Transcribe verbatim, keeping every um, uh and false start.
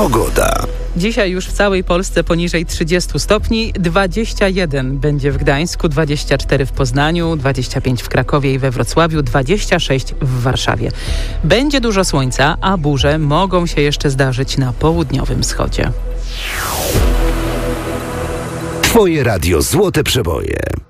Pogoda. Dzisiaj już w całej Polsce poniżej trzydziestu stopni, dwadzieścia jeden będzie w Gdańsku, dwadzieścia cztery w Poznaniu, dwadzieścia pięć w Krakowie i we Wrocławiu, dwadzieścia sześć w Warszawie. Będzie dużo słońca, a burze mogą się jeszcze zdarzyć na południowym wschodzie. Twoje radio Złote Przeboje.